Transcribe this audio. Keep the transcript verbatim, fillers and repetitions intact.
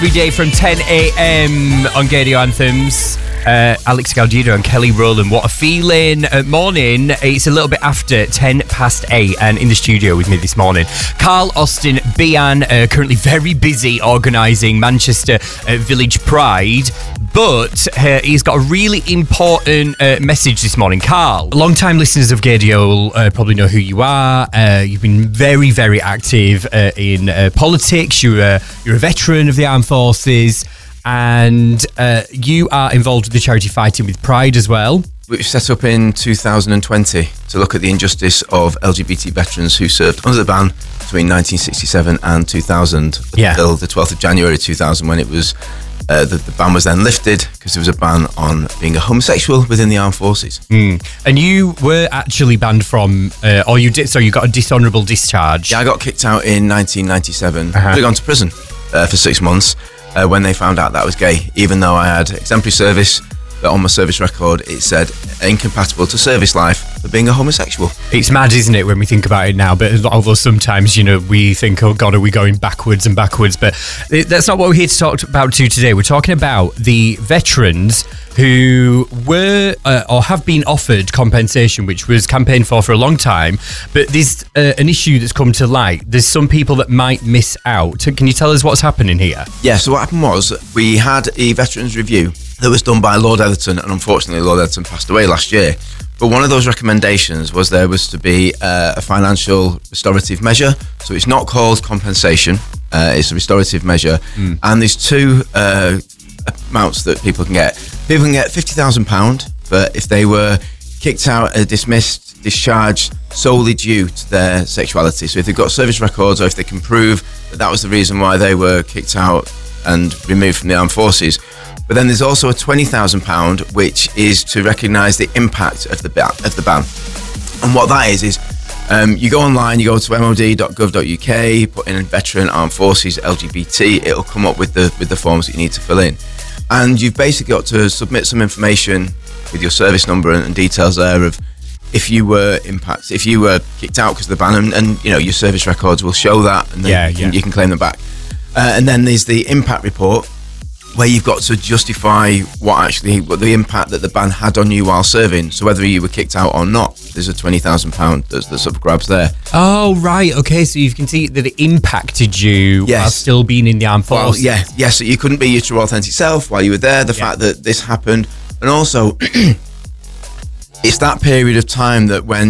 Every day from ten a.m. on Gadio Anthems. Uh, Alex Gaudido and Kelly Rowland. What a feeling. Uh, morning. It's a little bit after ten past eight, and in the studio with me this morning, Carl Austin Bian, uh, currently very busy organising Manchester uh, Village Pride, but uh, he's got a really important uh, message this morning. Carl, long-time listeners of Gadio will uh, probably know who you are. Uh, you've been very, very active uh, in uh, politics. You're, uh, you're a veteran of the armed forces. And uh, you are involved with the charity Fighting with Pride as well. Which was set up in two thousand twenty to look at the injustice of L G B T veterans who served under the ban between nineteen sixty-seven and two thousand, yeah. until the twelfth of January two thousand, when it was uh, the, the ban was then lifted because there was a ban on being a homosexual within the armed forces. Mm. And you were actually banned from, uh, or you did, so you got a dishonourable discharge. Yeah, I got kicked out in nineteen ninety-seven. Uh-huh. I gone to prison uh, for six months. Uh, when they found out that I was gay, even though I had exemplary service, but on my service record it said incompatible to service life for being a homosexual. It's mad, isn't it, when we think about it now? But although sometimes, you know, we think, oh God, are we going backwards and backwards? But that's not what we're here to talk about to today. We're talking about the veterans who were uh, or have been offered compensation, which was campaigned for for a long time. But there's uh, an issue that's come to light. There's some people that might miss out. Can you tell us what's happening here? Yeah, so what happened was we had a veterans review that was done by Lord Etherton, and unfortunately Lord Etherton passed away last year. But one of those recommendations was there was to be uh, a financial restorative measure. So it's not called compensation, uh, it's a restorative measure. Mm. And there's two uh, amounts that people can get. People can get fifty thousand pounds for if they were kicked out, uh, dismissed, discharged solely due to their sexuality. So if they've got service records, or if they can prove that that was the reason why they were kicked out and removed from the armed forces. But then there's also a twenty thousand pounds, which is to recognise the impact of the ban. Of the ban. And what that is, is um, you go online, you go to m o d dot gov dot u k, put in veteran, armed forces, L G B T, it'll come up with the with the forms that you need to fill in. And you've basically got to submit some information with your service number and, and details there of if you were impacted, if you were kicked out because of the ban, and, and you know your service records will show that, and then yeah, you, can, yeah. you can claim them back. Uh, and then there's the impact report, where you've got to justify what actually what the impact that the ban had on you while serving. So whether you were kicked out or not, there's a twenty thousand pounds that's, that's up for grabs there. Oh, right. Okay, so you can see that it impacted you yes. while still being in the armed forces. Well, yeah, yes. Yeah, so you couldn't be your true authentic self while you were there. The yeah. fact that this happened, and also it's that period of time that when